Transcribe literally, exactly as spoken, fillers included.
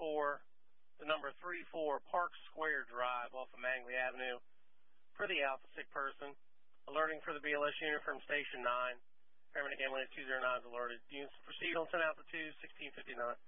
four, the number three four Park Square Drive off of Mangley Avenue for the AlphaSig person. Alerting for the B L S unit from Station nine. Paramedic ambulance two zero nine is alerted. Units proceed on ten Alpha two, sixteen fifty-nine.